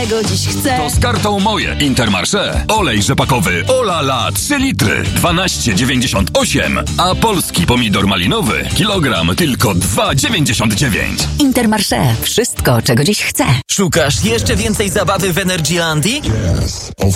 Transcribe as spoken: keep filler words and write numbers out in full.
czego dziś chcę. To z kartą Moje Intermarché. Olej rzepakowy Olala trzy litry dwanaście dziewięćdziesiąt osiem, a polski pomidor malinowy kilogram tylko dwa dziewięćdziesiąt dziewięć. Intermarché. Wszystko, czego dziś chcę. Szukasz jeszcze więcej zabawy w Energylandii?